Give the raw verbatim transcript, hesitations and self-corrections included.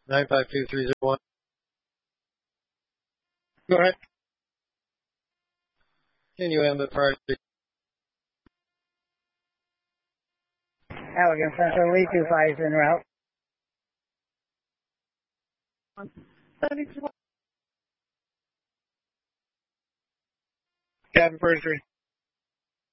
nine five two three zero one. Go ahead. Can you end the priority? Allegan Central, Lee two five is en route. Cabin forty-three.